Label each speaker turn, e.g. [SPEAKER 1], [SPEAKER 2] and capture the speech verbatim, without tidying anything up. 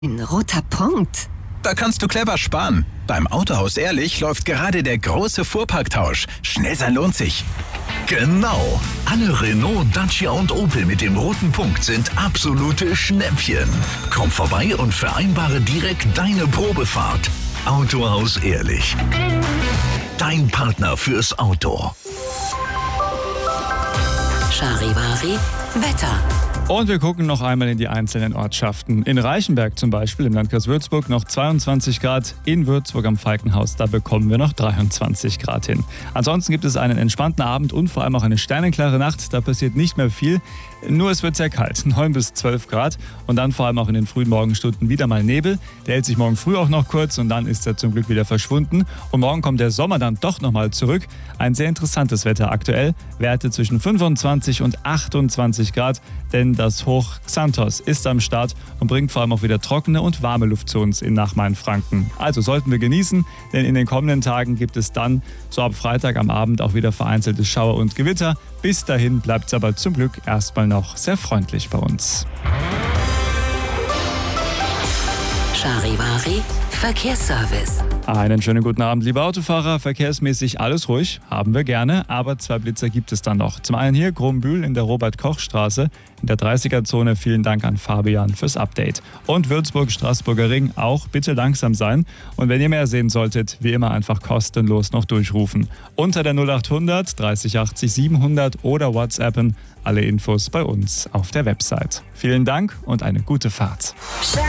[SPEAKER 1] Ein roter Punkt.
[SPEAKER 2] Da kannst du clever sparen. Beim Autohaus Ehrlich läuft gerade der große Fuhrparktausch. Schnell sein lohnt sich.
[SPEAKER 3] Genau. Alle Renault, Dacia und Opel mit dem roten Punkt sind absolute Schnäppchen. Komm vorbei und vereinbare direkt deine Probefahrt. Autohaus Ehrlich. Dein Partner fürs Auto.
[SPEAKER 1] Charivari Wetter.
[SPEAKER 4] Und wir gucken noch einmal in die einzelnen Ortschaften. In Reichenberg zum Beispiel im Landkreis Würzburg noch zweiundzwanzig Grad. In Würzburg am Falkenhaus, da bekommen wir noch dreiundzwanzig Grad hin. Ansonsten gibt es einen entspannten Abend und vor allem auch eine sternenklare Nacht. Da passiert nicht mehr viel. Nur es wird sehr kalt, neun bis zwölf Grad. Und dann vor allem auch in den frühen Morgenstunden wieder mal Nebel. Der hält sich morgen früh auch noch kurz und dann ist er zum Glück wieder verschwunden. Und morgen kommt der Sommer dann doch nochmal zurück. Ein sehr interessantes Wetter aktuell. Werte zwischen fünfundzwanzig und achtundzwanzig Grad. Denn das Hoch Xanthos ist am Start und bringt vor allem auch wieder trockene und warme Luft zu uns in Nachmain-Franken. Also sollten wir genießen, denn in den kommenden Tagen gibt es dann so ab Freitag am Abend auch wieder vereinzelte Schauer und Gewitter. Bis dahin bleibt es aber zum Glück erstmal noch sehr freundlich bei uns.
[SPEAKER 1] Charivari Verkehrsservice.
[SPEAKER 4] Einen schönen guten Abend, liebe Autofahrer. Verkehrsmäßig alles ruhig, haben wir gerne, aber zwei Blitzer gibt es dann noch. Zum einen hier Grumbühl in der Robert-Koch-Straße in der dreißiger-Zone. Vielen Dank an Fabian fürs Update. Und Würzburg-Straßburger Ring auch bitte langsam sein. Und wenn ihr mehr sehen solltet, wie immer einfach kostenlos noch durchrufen. Unter der null achthundert dreißig achtzig siebenhundert oder WhatsAppen. Alle Infos bei uns auf der Website. Vielen Dank und eine gute Fahrt.